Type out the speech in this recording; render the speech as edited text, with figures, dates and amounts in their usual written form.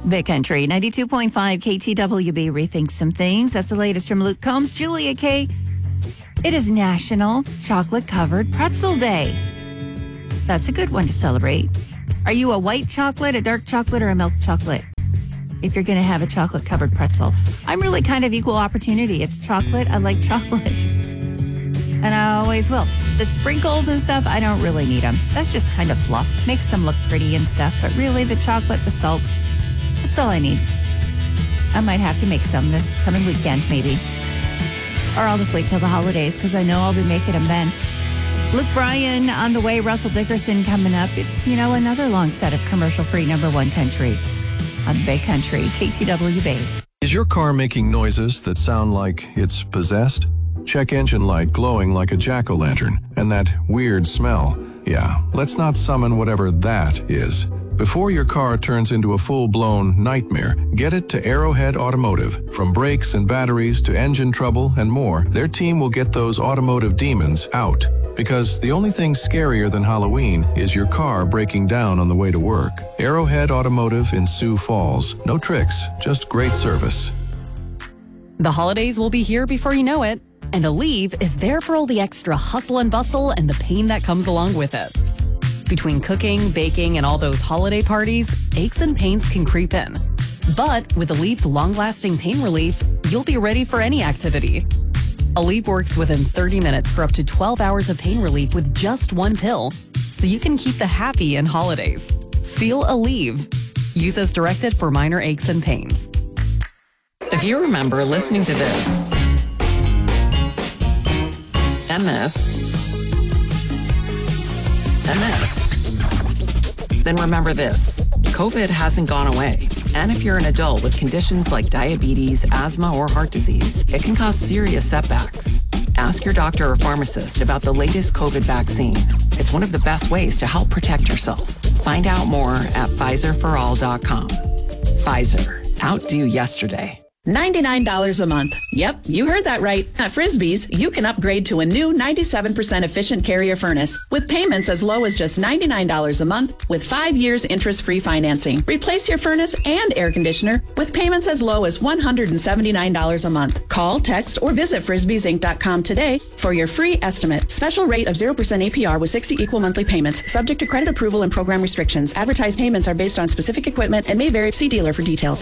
Big Country, 92.5 KTWB rethinks some things. That's the latest from Luke Combs. Julia K. It is National Chocolate Covered Pretzel Day. That's a good one to celebrate. Are you a white chocolate, a dark chocolate, or a milk chocolate? If you're going to have a chocolate covered pretzel. I'm really kind of equal opportunity. It's chocolate. I like chocolate. And I always will. The sprinkles and stuff, I don't really need them. That's just kind of fluff. Makes them look pretty and stuff. But really, the chocolate, the salt, that's all I need. I might have to make some this coming weekend, maybe. Or I'll just wait till the holidays because I know I'll be making them then. Luke Bryan on the way. Russell Dickerson coming up. It's, another long set of commercial-free number one country on Bay Country, KTW Bay. Is your car making noises that sound like it's possessed? Check engine light glowing like a jack-o'-lantern and that weird smell. Yeah, let's not summon whatever that is. Before your car turns into a full-blown nightmare, get it to Arrowhead Automotive. From brakes and batteries to engine trouble and more, their team will get those automotive demons out. Because the only thing scarier than Halloween is your car breaking down on the way to work. Arrowhead Automotive in Sioux Falls. No tricks, just great service. The holidays will be here before you know it. And Aleve is there for all the extra hustle and bustle and the pain that comes along with it. Between cooking, baking, and all those holiday parties, aches and pains can creep in. But with Aleve's long-lasting pain relief, you'll be ready for any activity. Aleve works within 30 minutes for up to 12 hours of pain relief with just one pill, so you can keep the happy in holidays. Feel Aleve. Use as directed for minor aches and pains. If you remember listening to this, and this, then remember this. COVID hasn't gone away. And if you're an adult with conditions like diabetes, asthma, or heart disease, it can cause serious setbacks. Ask your doctor or pharmacist about the latest COVID vaccine. It's one of the best ways to help protect yourself. Find out more at PfizerForAll.com. Pfizer. Outdo yesterday. $99 a month. Yep, you heard that right. At Frisbee's, you can upgrade to a new 97% efficient Carrier furnace with payments as low as just $99 a month with 5 years interest-free financing. Replace your furnace and air conditioner with payments as low as $179 a month. Call, text, or visit frisbeesinc.com today for your free estimate. Special rate of 0% APR with 60 equal monthly payments, subject to credit approval and program restrictions. Advertised payments are based on specific equipment and may vary. See dealer for details.